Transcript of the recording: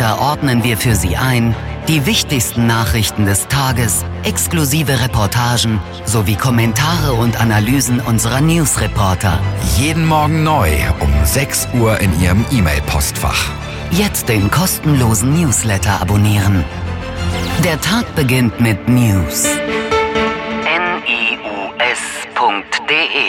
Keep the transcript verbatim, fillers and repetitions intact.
Newsletter ordnen wir für Sie ein die wichtigsten Nachrichten des Tages, exklusive Reportagen sowie Kommentare und Analysen unserer Newsreporter. Jeden Morgen neu um sechs Uhr in Ihrem E-Mail-Postfach. Jetzt den kostenlosen Newsletter abonnieren. Der Tag beginnt mit News. N I U S punkt D E